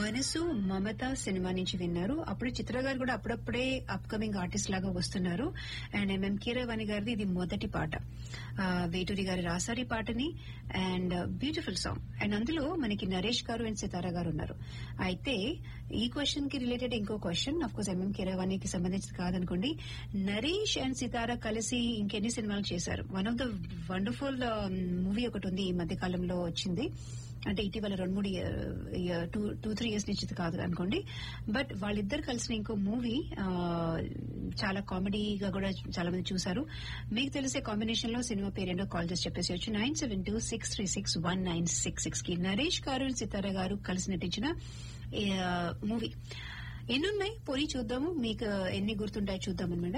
మనసు మమత సినిమా నుంచి విన్నారు. అప్పుడు చిత్ర గారు కూడా అప్పుడప్పుడే అప్కమింగ్ ఆర్టిస్ట్ లాగా వస్తున్నారు. అండ్ ఎంఎం కీరవాణి గారిది ఇది మొదటి పాట. వేటూరి గారు రాశారు ఈ పాటని. And beautiful song. అండ్ అందులో మనకి నరేష్ గారు అండ్ సితారా గారు ఉన్నారు. అయితే ఈ క్వశ్చన్ కి రిలేటెడ్ ఇంకో క్వశ్చన్, అఫ్ కోర్స్ ఎంఎం కీరవాణికి సంబంధించి కాదనుకోండి. నరేష్ అండ్ సితారా కలిసి ఇంకెన్ని సినిమాలు చేశారు? One of the wonderful movie ఒకటి ఉంది ఈ మధ్య కాలంలో వచ్చింది. అంటే ఇటీవల 2-3 ఇయర్స్ నుంచి కాదు అనుకోండి. బట్ వాళ్ళిద్దరు కలిసిన ఇంకో మూవీ చాలా కామెడీగా కూడా చాలా మంది చూశారు. మీకు తెలిసే కాంబినేషన్ లో సినిమా పేరేంటో కాల్ చేసి చెప్పేసేయచ్చు 9726361966 కి. నరేష్ గారు సితారా గారు కలిసి నటించిన మూవీ ఎన్నున్నాయి పోనీ చూద్దాము. మీకు ఎన్ని గుర్తుంటాయో చూద్దాం అనమాట.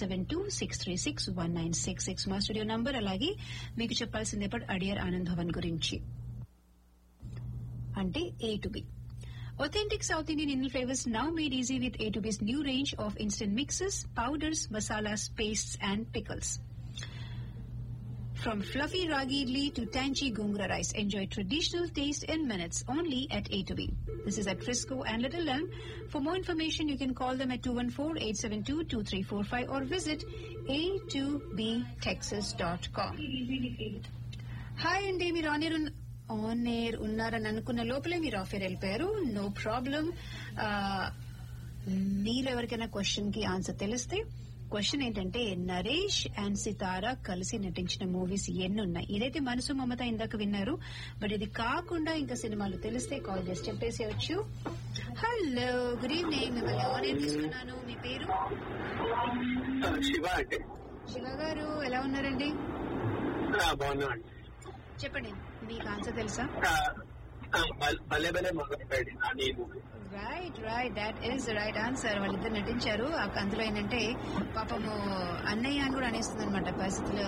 9726361966 మా స్టూడియో నంబర్. అలాగే మీకు చెప్పాల్సింది ఎప్పుడు అడియర్ ఆనంద్ భవన్ గురించి అంటే A to B. Authentic South Indian Indian flavors now made easy with A to B's new range of instant mixes, powders, masalas, pastes and pickles. From fluffy ragi idli to tangy gongura rice, enjoy traditional taste in minutes only at A to B. This is at Frisco and Little Elm. For more information, you can call them at 214-872-2345 or visit a2btexas.com. Hi, and మీరు on air ఉన్నారని అనుకున్న లోపలే మీరు of air వెళ్ళిపోయారు. No problem. మీరు ఎవరికైనా question కి answer తెలిస్తే, క్వశ్చన్ ఏంటంటే నరేష్ అండ్ సితారా కలిసి నటించిన మూవీస్ ఎన్నున్నాయి? ఇదైతే మనసు మమత ఇందాక విన్నారు. బట్ ఇది కాకుండా ఇంకా సినిమాలు తెలిస్తే కాల్ చేసి చెప్పేసేయచ్చు. Hello, good evening. మిమ్మల్ని ఆన్ ఎయిర్ తీసుకున్నాను. మీ పేరు? శివ గారు ఎలా ఉన్నారండి? చెప్పండి, మీకు ఆన్సర్ తెలుసా? Right right, that is right answer. వాళ్ళిద్దరు నటించారు. అందులో ఏంటంటే పాపము అన్నయ్య అని కూడా అనేస్తుంది అనమాట పరిస్థితులు.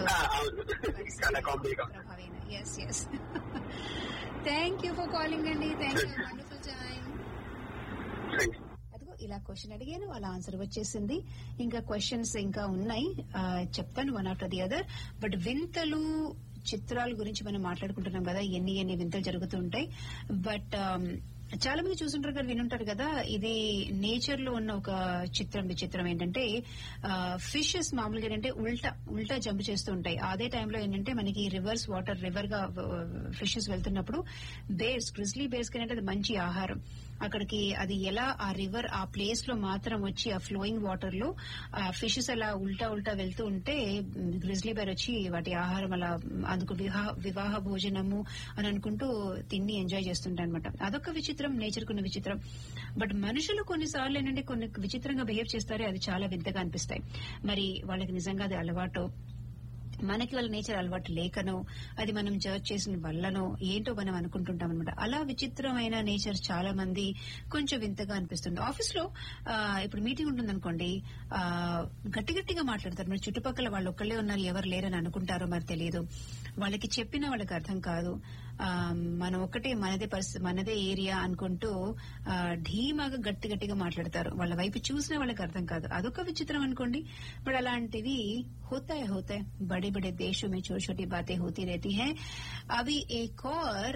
Yes yes. Thank you for calling అండి. Thank you. Wonderful time. అదిగో ఇలా క్వశ్చన్ అడిగాను, వాళ్ళ ఆన్సర్ వచ్చేసింది. ఇంకా క్వశ్చన్స్ ఇంకా ఉన్నాయి, చెప్తాను one after the other. But వింతలు చిత్రాల గురించి మనం మాట్లాడుకుంటున్నాం కదా, ఎన్ని వింతలు జరుగుతుంటాయి. బట్ చాలా మంది చూసుంటారు కదా, వినుంటారు కదా. ఇది నేచర్ లో ఉన్న ఒక విచిత్రం ఏంటంటే ఫిషెస్ మామూలుగా ఏంటంటే ఉల్టా జంప్ చేస్తూ ఉంటాయి. అదే టైంలో ఏంటంటే మనకి రివర్ గా ఫిషెస్ వెళ్తున్నప్పుడు గ్రిజ్లీ బేర్స్ కి అది మంచి ఆహారం. అక్కడికి అది ఎలా ఆ రివర్ ఆ ప్లేస్ లో మాత్రం వచ్చి ఆ ఫ్లోయింగ్ వాటర్ లో ఫిషెస్ అలా ఉల్టా వెళ్తూ ఉంటే గ్రిజ్లీ బేర్ వచ్చి వాటి ఆహారం అలా అందుకు వివాహ భోజనము అని అనుకుంటూ తిండి ఎంజాయ్ చేస్తుంటాయి అనమాట. అదొక విచిత్రం, నేచర్ కున్న విచిత్రం. బట్ మనుషులు కొన్నిసార్లు ఏంటంటే కొన్ని విచిత్రంగా బిహేవ్ చేస్తారే, అది చాలా వింతగా అనిపిస్తాయి. మరి వాళ్ళకి నిజంగా అది అలవాటు, మనకి వాళ్ళ నేచర్ అలవాటు లేకనో, అది మనం జడ్జ్ చేసిన వల్లనో ఏంటో మనం అనుకుంటుంటాం అనమాట. అలా విచిత్రమైన నేచర్ చాలా మంది కొంచెం వింతగా అనిపిస్తుంది. ఆఫీస్ లో ఇప్పుడు మీటింగ్ ఉంటుంది అనుకోండి, గట్టిగా మాట్లాడతారు. మరి చుట్టుపక్కల వాళ్ళు ఒక్కళ్లే ఉన్నారు, ఎవరు లేరని అనుకుంటారో మరి తెలియదు. వాళ్ళకి చెప్పినా వాళ్ళకి అర్థం కాదు. మనం ఒక్కటే మనదే ఏరియా అనుకుంటూ ధీమాగా గట్టిగా మాట్లాడతారు. వాళ్ళ వైపు చూసినా వాళ్ళకి అర్థం కాదు. అదొక విచిత్రం అనుకోండి. బట్ అలాంటివి హోతాయి బడే బడే దేశం మే छोटी छोटी बातें होती रहती हैं. అవి ఏకోర్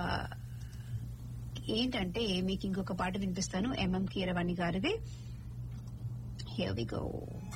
ఏంటంటే మీకు ఇంకొక పాట వినిపిస్తాను, ఎంఎం కీరవాణి గారిది. Here we go.